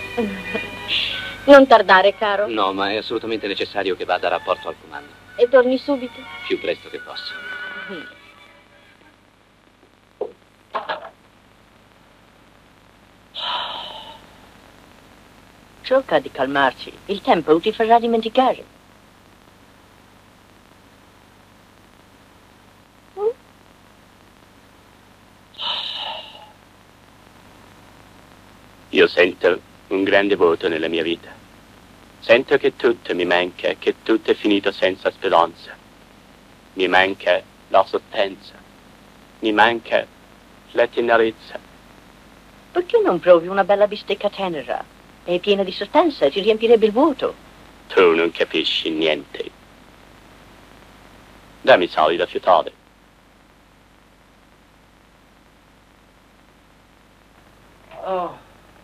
Non tardare, caro. No, ma è assolutamente necessario che vada a rapporto al comando. E torni subito? Più presto che posso. Cerca di calmarsi. Il tempo ti farà dimenticare. Io sento un grande vuoto nella mia vita. Sento che tutto mi manca, che tutto è finito senza speranza. Mi manca la sostanza. Mi manca la tenerezza. Perché non provi una bella bistecca tenera? È piena di sostanza, ti riempirebbe il vuoto. Tu non capisci niente. Dammi sali da fiutare. Oh.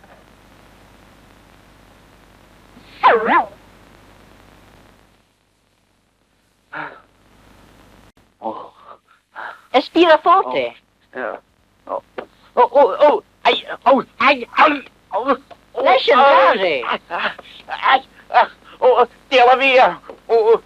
Oh. Espira forte. Oh. Oh. Ai. Oh. Ai. Oh. Lascia andare. Oh, tira via. Oh.